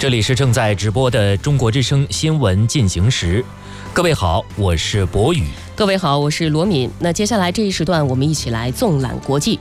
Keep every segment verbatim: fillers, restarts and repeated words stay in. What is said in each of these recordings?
这里是正在直播的中国之声新闻进行时。各位好，我是博宇。 各位好，我是罗敏。那接下来这一时段，我们一起来纵览国际。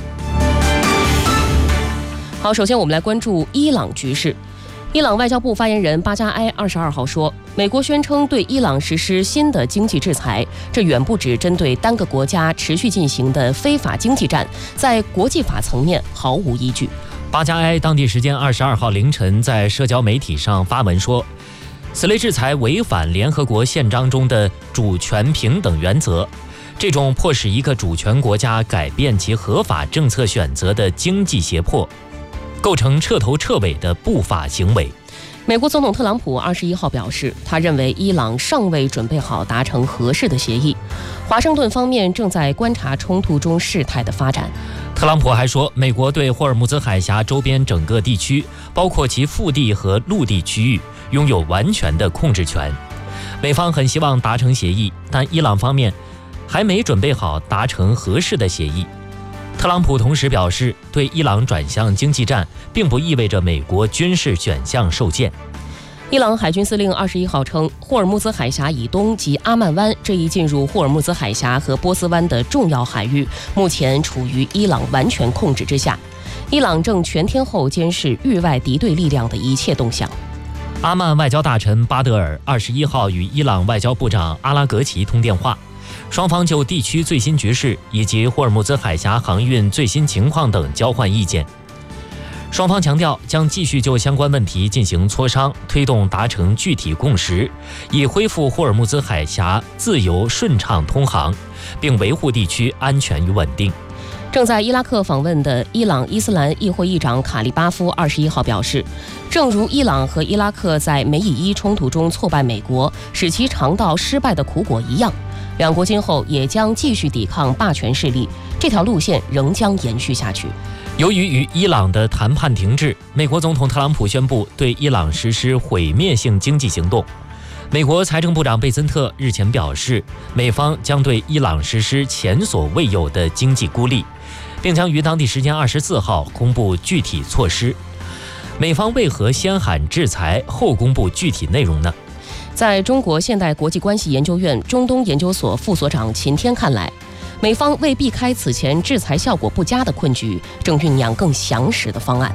好，首先我们来关注伊朗局势。伊朗外交部发言人巴扎埃二十二号说，美国宣称对伊朗实施新的经济制裁，这远不止针对单个国家持续进行的非法经济战，在国际法层面毫无依据。 巴扎埃当地时间二十二号凌晨在社交媒体上发文说，此类制裁违反联合国宪章中的主权平等原则，这种迫使一个主权国家改变其合法政策选择的经济胁迫，构成彻头彻尾的不法行为。 美国总统特朗普二十一号表示，他认为伊朗尚未准备好达成合适的协议，华盛顿方面正在观察冲突中事态的发展。 特朗普还说，美国对霍尔木兹海峡周边整个地区，包括其腹地和陆地区域，拥有完全的控制权。美方很希望达成协议，但伊朗方面还没准备好达成合适的协议。特朗普同时表示，对伊朗转向经济战，并不意味着美国军事选项受限。 伊朗海军司令二十一号称，霍尔木兹海峡以东及阿曼湾这一进入霍尔木兹海峡和波斯湾的重要海域，目前处于伊朗完全控制之下。伊朗正全天候监视域外敌对力量的一切动向。 阿曼外交大臣巴德尔二十一号与伊朗外交部长阿拉格齐通电话，双方就地区最新局势以及霍尔木兹海峡航运最新情况等交换意见。双方强调将继续就相关问题进行磋商，推动达成具体共识，以恢复霍尔木兹海峡自由顺畅通航，并维护地区安全与稳定。 正在伊拉克访问的伊朗伊斯兰议会议长卡利巴夫二十一号表示，正如伊朗和伊拉克在美以伊冲突中挫败美国，使其尝到失败的苦果一样，两国今后也将继续抵抗霸权势力，这条路线仍将延续下去。 由于与伊朗的谈判停滞，美国总统特朗普宣布对伊朗实施毁灭性经济行动。美国财政部长贝森特日前表示，美方将对伊朗实施前所未有的经济孤立，并将于当地时间二十四号公布具体措施。美方为何先喊制裁后公布具体内容呢？ 在中国现代国际关系研究院中东研究所副所长秦天看来，美方为避开此前制裁效果不佳的困局，正酝酿更详实的方案。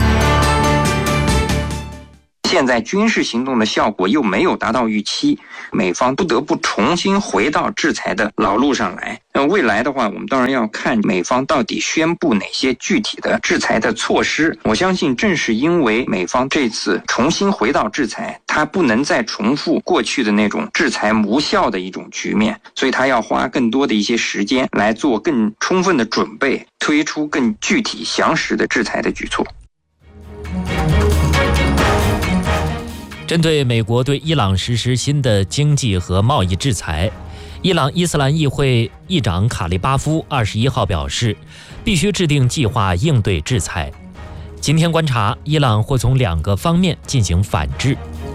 现在军事行动的效果又没有达到预期，美方不得不重新回到制裁的老路上来。那未来的话，我们当然要看美方到底宣布哪些具体的制裁的措施。我相信正是因为美方这次重新回到制裁，它不能再重复过去的那种制裁无效的一种局面，所以它要花更多的一些时间来做更充分的准备，推出更具体详实的制裁的举措。 针对美国对伊朗实施新的经济和贸易制裁，伊朗伊斯兰议会议长卡利巴夫二十一号表示，必须制定计划应对制裁。今天观察，伊朗或从两个方面进行反制。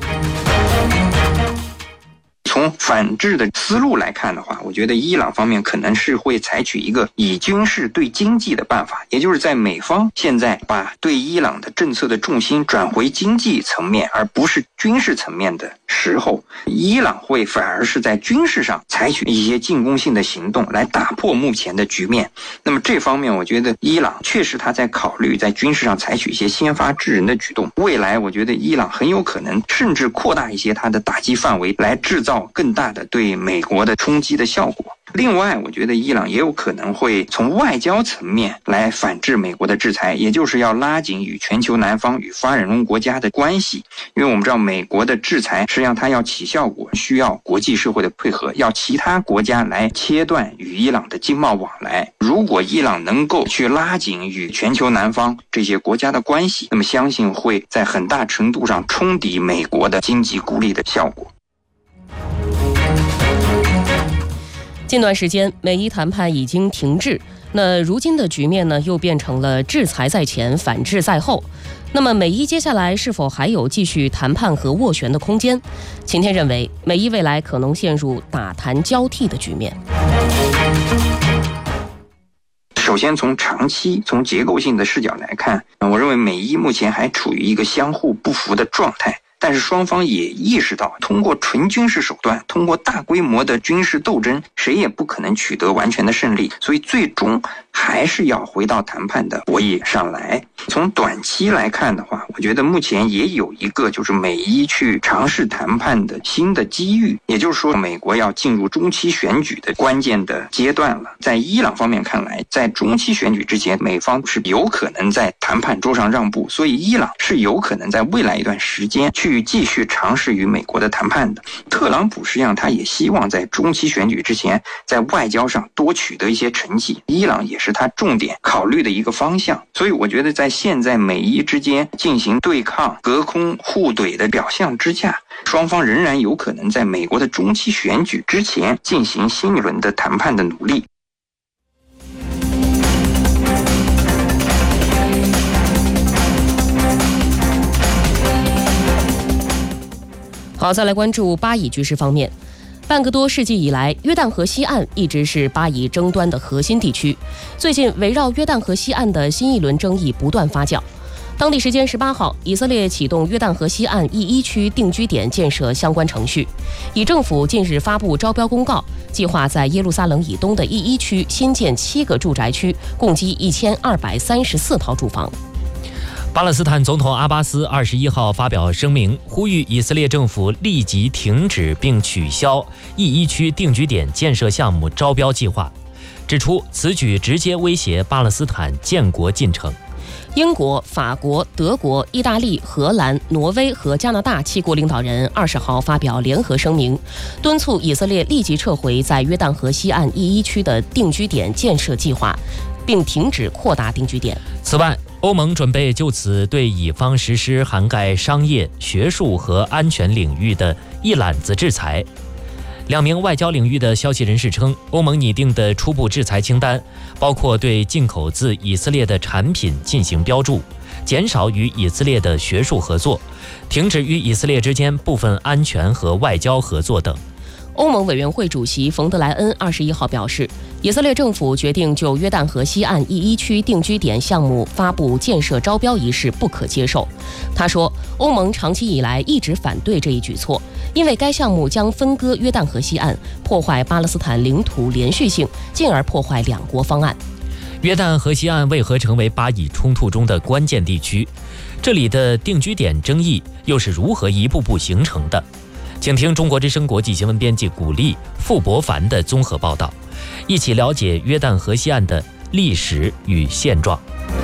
从反制的思路来看的话，我觉得伊朗方面可能是会采取一个以军事对经济的办法，也就是在美方现在把对伊朗的政策的重心转回经济层面，而不是军事层面的时候，伊朗会反而是在军事上采取一些进攻性的行动来打破目前的局面。那么这方面我觉得伊朗确实他在考虑在军事上采取一些先发制人的举动，未来我觉得伊朗很有可能甚至扩大一些它的打击范围，来制造更大的对美国的冲击的效果。另外我觉得伊朗也有可能会从外交层面来反制美国的制裁，也就是要拉紧与全球南方与发展中国家的关系。因为我们知道美国的制裁实际上它要起效果，需要国际社会的配合，要其他国家来切断与伊朗的经贸往来。如果伊朗能够去拉紧与全球南方这些国家的关系，那么相信会在很大程度上冲抵美国的经济孤立的效果。 近段时间，美伊谈判已经停滞，那如今的局面呢，又变成了制裁在前，反制在后。那么美伊接下来是否还有继续谈判和斡旋的空间？秦天认为，美伊未来可能陷入打谈交替的局面。 首先从长期、从结构性的视角来看，我认为美伊目前还处于一个相互不服的状态。但是双方也意识到，通过纯军事手段，通过大规模的军事斗争，谁也不可能取得完全的胜利，所以最终还是要回到谈判的博弈上来。从短期来看的话，我觉得目前也有一个就是美伊去尝试谈判的新的机遇，也就是说美国要进入中期选举的关键的阶段了。在伊朗方面看来，在中期选举之前，美方是有可能在谈判桌上让步，所以伊朗是有可能在未来一段时间去继续尝试与美国的谈判的。特朗普实际上他也希望在中期选举之前在外交上多取得一些成绩，伊朗也是他重点考虑的一个方向。所以我觉得在现在美伊之间进行对抗、隔空互怼的表象之下，双方仍然有可能在美国的中期选举之前进行新一轮的谈判的努力。 好，再来关注巴以局势方面。半个多世纪以来，约旦河西岸一直是巴以争端的核心地区。最近，围绕约旦河西岸的新一轮争议不断发酵。当地时间十八号，以色列启动约旦河西岸 E 一 区定居点建设相关程序。以政府近日发布招标公告，计划在耶路撒冷以东的 E 一 区新建七个住宅区，共计一千二百三十四套住房。 巴勒斯坦总统阿巴斯二十一号发表声明，呼吁以色列政府立即停止并取消 E 一 区定居点建设项目招标计划，指出此举直接威胁巴勒斯坦建国进程。 英国、法国、德国、意大利、荷兰、挪威和加拿大七国领导人二十号发表联合声明，敦促以色列立即撤回在约旦河西岸 E 一 区的定居点建设计划，并停止扩大定居点。 此外，欧盟准备就此对以方实施涵盖商业、学术和安全领域的一揽子制裁。两名外交领域的消息人士称，欧盟拟定的初步制裁清单包括对进口自以色列的产品进行标注，减少与以色列的学术合作，停止与以色列之间部分安全和外交合作等。 欧盟委员会主席冯德莱恩二十一号表示，以色列政府决定就约旦河西岸 E 一 区定居点项目发布建设招标一事不可接受。他说，欧盟长期以来一直反对这一举措，因为该项目将分割约旦河西岸，破坏巴勒斯坦领土连续性，进而破坏两国方案。 约旦河西岸为何成为巴以冲突中的关键地区？这里的定居点争议又是如何一步步形成的？请听中国之声国际新闻编辑古丽、傅博凡的综合报道，一起了解约旦河西岸的历史与现状。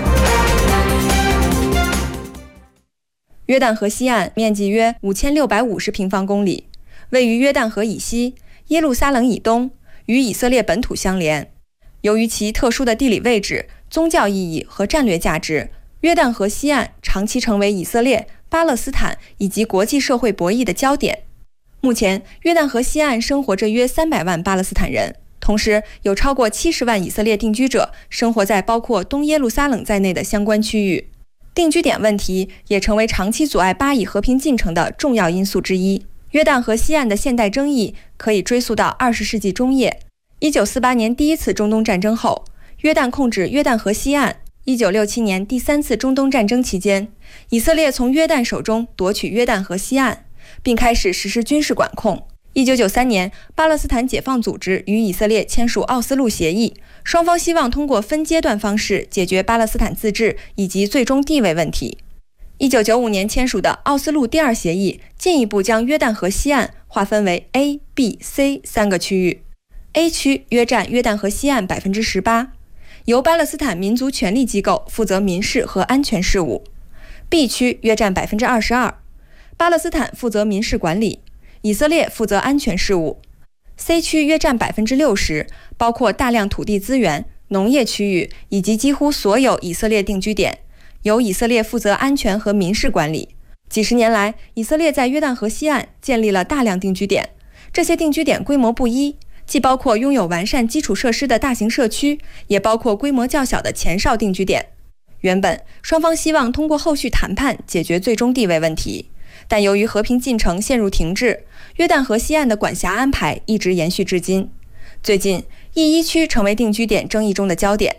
约旦河西岸面积约五千六百五十平方公里，位于约旦河以西、耶路撒冷以东，与以色列本土相连。由于其特殊的地理位置、宗教意义和战略价值，约旦河西岸长期成为以色列、巴勒斯坦以及国际社会博弈的焦点。目前，约旦河西岸生活着约三百万巴勒斯坦人，同时有超过七十万以色列定居者生活在包括东耶路撒冷在内的相关区域。定居点问题也成为长期阻碍巴以和平进程的重要因素之一。约旦河西岸的现代争议可以追溯到二十世纪中叶，一九四八年第一次中东战争后，约旦控制约旦河西岸。一九六七年第三次中东战争期间，以色列从约旦手中夺取约旦河西岸，并开始实施军事管控。一九九三年，巴勒斯坦解放组织与以色列签署奥斯陆协议，双方希望通过分阶段方式解决巴勒斯坦自治以及最终地位问题。一九九五年签署的奥斯陆第二协议进一步将约旦河西岸划分为 A、B、C 三个区域。A 区约占约旦河西岸 百分之十八， 由巴勒斯坦民族权力机构负责民事和安全事务。 B 区约占 百分之二十二， 巴勒斯坦负责民事管理，以色列负责安全事务。 C 区约占 百分之六十， 包括大量土地资源、农业区域以及几乎所有以色列定居点，由以色列负责安全和民事管理。几十年来，以色列在约旦河西岸建立了大量定居点，这些定居点规模不一，既包括拥有完善基础设施的大型社区，也包括规模较小的前哨定居点。原本双方希望通过后续谈判解决最终地位问题，但由于和平进程陷入停滞，约旦河西岸的管辖安排一直延续至今。最近，E 一区成为定居点争议中的焦点。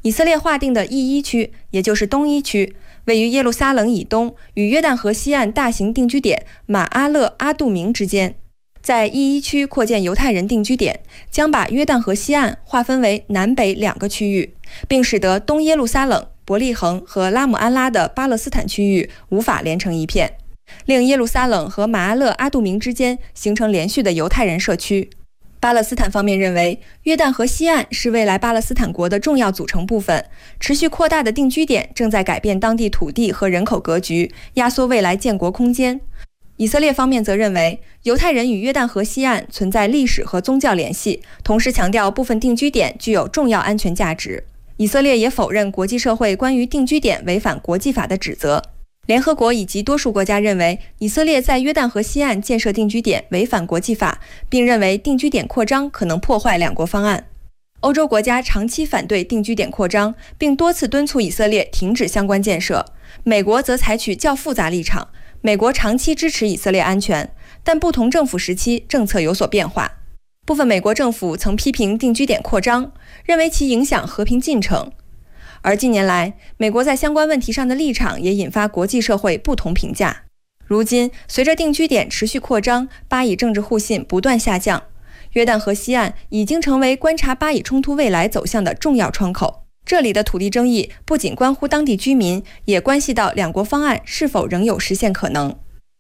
以色列划定的 E 一 区，也就是东一区，位于耶路撒冷以东与约旦河西岸大型定居点马阿勒阿杜明之间。在 E 一 区扩建犹太人定居点，将把约旦河西岸划分为南北两个区域，并使得东耶路撒冷、伯利恒和拉姆安拉的巴勒斯坦区域无法连成一片，令耶路撒冷和马阿勒阿杜明之间形成连续的犹太人社区。巴勒斯坦方面认为，约旦河西岸是未来巴勒斯坦国的重要组成部分，持续扩大的定居点正在改变当地土地和人口格局，压缩未来建国空间。以色列方面则认为，犹太人与约旦河西岸存在历史和宗教联系，同时强调部分定居点具有重要安全价值。以色列也否认国际社会关于定居点违反国际法的指责。联合国以及多数国家认为，以色列在约旦河西岸建设定居点违反国际法，并认为定居点扩张可能破坏两国方案。欧洲国家长期反对定居点扩张，并多次敦促以色列停止相关建设。美国则采取较复杂立场，美国长期支持以色列安全，但不同政府时期政策有所变化。部分美国政府曾批评定居点扩张，认为其影响和平进程。而近年来，美国在相关问题上的立场也引发国际社会不同评价。如今，随着定居点持续扩张，巴以政治互信不断下降，约旦河西岸已经成为观察巴以冲突未来走向的重要窗口。这里的土地争议不仅关乎当地居民，也关系到两国方案是否仍有实现可能。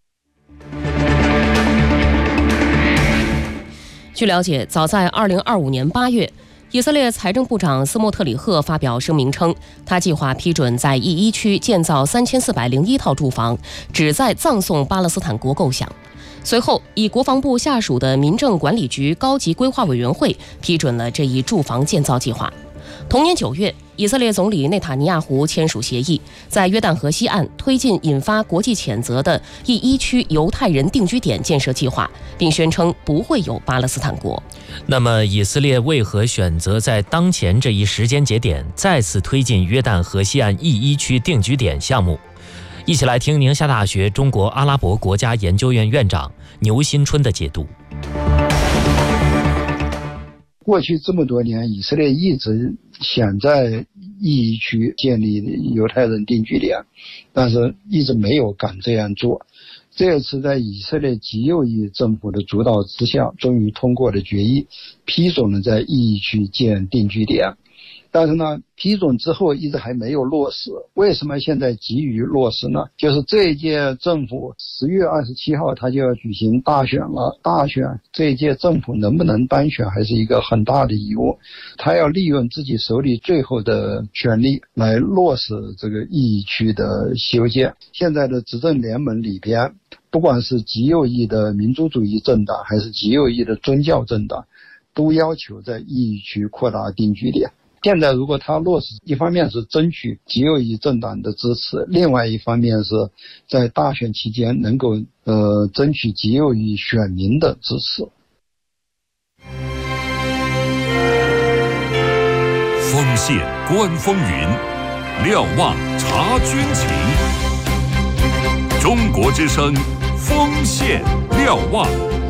据了解，早在二零二五年八月，以色列财政部长斯莫特里赫发表声明称，他计划批准在 E 一 区建造三千四百零一套住房，旨在葬送巴勒斯坦国构想。随后，以国防部下属的民政管理局高级规划委员会批准了这一住房建造计划。同年九月，以色列总理内塔尼亚胡签署协议，在约旦河西岸推进引发国际谴责的 E 一 区犹太人定居点建设计划，并宣称不会有巴勒斯坦国。 那么，以色列为何选择在当前这一时间节点再次推进约旦河西岸 E 一 区定居点项目？一起来听宁夏大学中国阿拉伯国家研究院院长牛新春的解读。 过去这么多年，以色列一直想在 E 一 区建立犹太人定居点，但是一直没有敢这样做。这次在以色列极右翼政府的主导之下，终于通过了决议，批准了在 E 一 区建定居点。但是呢，批准之后一直还没有落实。为什么现在急于落实呢？就是这一届政府十月二十七号他就要举行大选了，大选这一届政府能不能当选还是一个很大的疑问。他要利用自己手里最后的权力来落实这个 E 一 区的修建。现在的执政联盟里边，不管是极右翼的民族主义政党还是极右翼的宗教政党，都要求在 E 一 区扩大定居点。现在如果他落实，一方面是争取极右翼政党的支持，另外一方面是在大选期间能够呃争取极右翼选民的支持。 锋线观风云，瞭望察军情。中国之声，锋线瞭望。